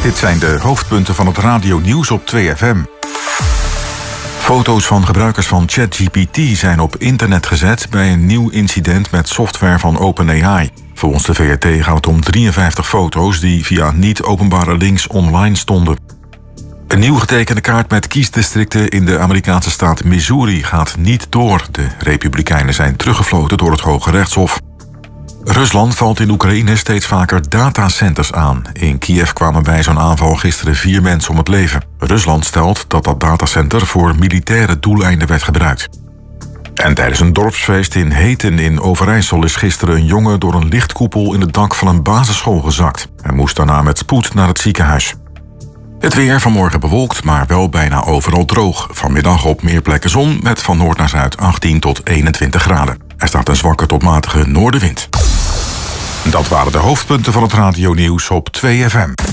Dit zijn de hoofdpunten van het radionieuws op 2FM. Foto's van gebruikers van ChatGPT zijn op internet gezet bij een nieuw incident met software van OpenAI. Volgens de VRT gaat het om 53 foto's die via niet-openbare links online stonden. Een nieuw getekende kaart met kiesdistricten in de Amerikaanse staat Missouri gaat niet door. De Republikeinen zijn teruggefloten door het Hoge Rechtshof. Rusland valt in Oekraïne steeds vaker datacenters aan. In Kiev kwamen bij zo'n aanval gisteren 4 mensen om het leven. Rusland stelt dat dat datacenter voor militaire doeleinden werd gebruikt. En tijdens een dorpsfeest in Heten in Overijssel is gisteren een jongen door een lichtkoepel in het dak van een basisschool gezakt. Hij moest daarna met spoed naar het ziekenhuis. Het weer vanmorgen bewolkt, maar wel bijna overal droog. Vanmiddag op meer plekken zon met van noord naar zuid 18 tot 21 graden. Er staat een zwakke tot matige noordenwind. Dat waren de hoofdpunten van het radionieuws op 2FM.